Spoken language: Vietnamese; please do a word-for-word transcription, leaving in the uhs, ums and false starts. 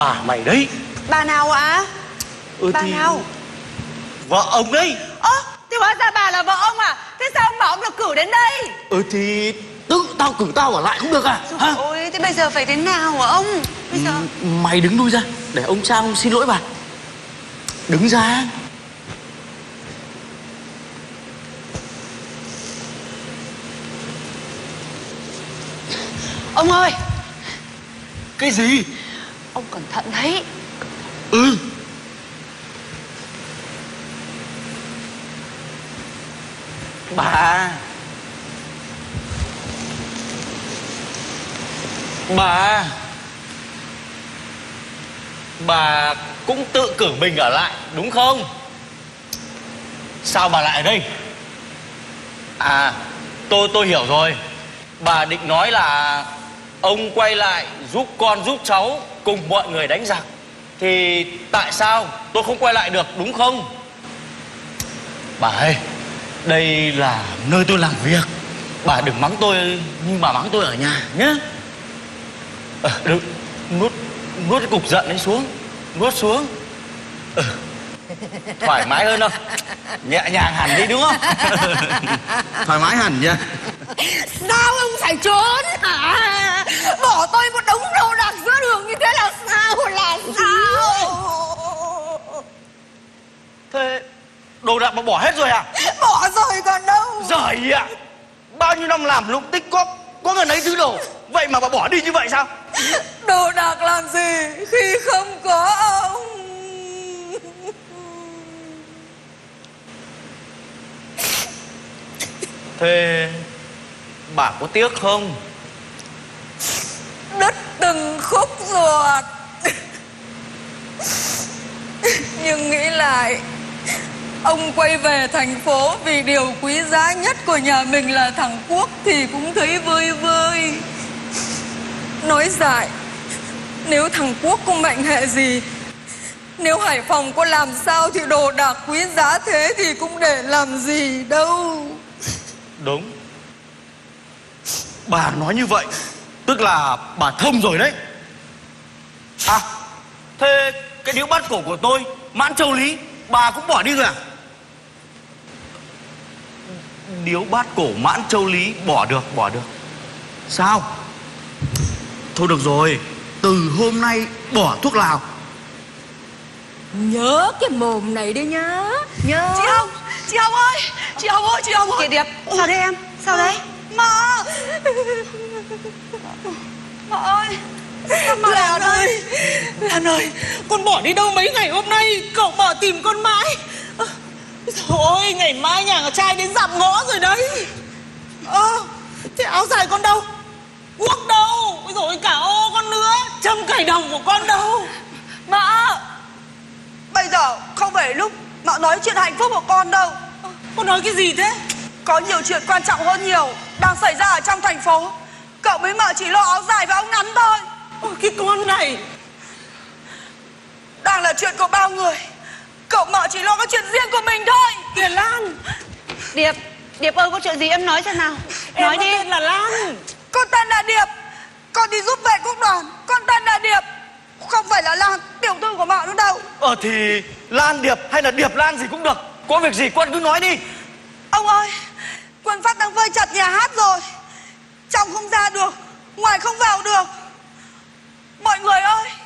À mày đấy. Bà nào ạ? À? Ừ, bà thì... nào? Vợ ông đấy. Ơ, thì hóa ra bà là vợ ông à? Thế sao ông bảo ông được cử đến đây? Ừ thì tự tao cử tao ở lại cũng được à? Hả? Ôi, thế bây giờ phải thế nào hả ông? Bây giờ... Ừ, mày đứng lui ra để ông Trang xin lỗi bà. Đứng ra. Ông ơi. Cái gì? Ông cẩn thận đấy. Ừ. Bà Bà Bà cũng tự cử mình ở lại đúng không? Sao bà lại ở đây? À, tôi tôi hiểu rồi. Bà định nói là ông quay lại giúp con giúp cháu cùng mọi người đánh giặc. Thì tại sao tôi không quay lại được đúng không? Bà ơi, đây là nơi tôi làm việc. Bà đừng mắng tôi như bà mắng tôi ở nhà nhé. Ờ, đừng, nuốt, nuốt cái cục giận ấy xuống. Nuốt xuống. Ừ. Thoải mái hơn không? Nhẹ nhàng hẳn đi đúng không? Thoải mái hẳn nha. Sao ông phải trốn hả? Bỏ tôi một đống đồ đạc giữa đường như thế là sao? Là sao? Thế đồ đạc mà bỏ hết rồi à? Bỏ rồi còn đâu. Giời ạ. Bao nhiêu năm làm lụng tích góp, có người lấy thứ đồ, vậy mà bà bỏ đi như vậy sao? Đồ đạc làm gì khi không có ông? Thế bà có tiếc không? Đứt từng khúc ruột. Nhưng nghĩ lại, ông quay về thành phố vì điều quý giá nhất của nhà mình là thằng Quốc thì cũng thấy vơi vơi. Nói dại, nếu thằng Quốc có mệnh hệ gì, nếu Hải Phòng có làm sao thì đồ đạc quý giá thế thì cũng để làm gì đâu. Đúng. Bà nói như vậy tức là bà thông rồi đấy. À, thế cái điếu bát cổ của tôi, Mãn Châu Lý, bà cũng bỏ đi rồi à? Điếu bát cổ Mãn Châu Lý bỏ được, bỏ được. Sao? Thôi được rồi, từ hôm nay bỏ thuốc lào. Nhớ cái mồm này đi nhá. Nhớ. Chị Hồng, chị Hồng ơi, chị Hồng ơi, chị Hồng ơi. Chị Điệp, sao đấy em? Sao đấy? Mợ. Mợ ơi. Lan ơi, Lan ơi, con bỏ đi đâu mấy ngày hôm nay, cậu Mợ tìm con mãi. Trời ơi, ngày mai nhà trai đến dạm ngõ rồi đấy. Ơ, à, thế áo dài con đâu? Guốc đâu? Ôi dồi, cả ô con nữa. Châm cải đồng của con đâu? Mợ, bây giờ không phải lúc Mợ nói chuyện hạnh phúc của con đâu. Con nói cái gì thế? Có nhiều chuyện quan trọng hơn nhiều đang xảy ra ở trong thành phố. Cậu với Mợ chỉ lo áo dài và ống ngắn thôi. Ôi, cái con này. Đang là chuyện của bao người, cậu Mợ chỉ lo có chuyện riêng của mình thôi. Kìa Lan. Điệp, Điệp ơi, có chuyện gì em nói xem nào. Em Nói có đi. tên là Lan. Con tên là Điệp, con đi giúp vệ quốc đoàn. Con tên là Điệp, không phải là Lan, tiểu thư của Mợ nữa đâu. Ờ thì Lan Điệp hay là Điệp Lan gì cũng được. Có việc gì Quân cứ nói đi. Ông ơi, quân Pháp đang vây chặt nhà hát rồi. Trong không ra được, ngoài không vào được. Mọi người ơi,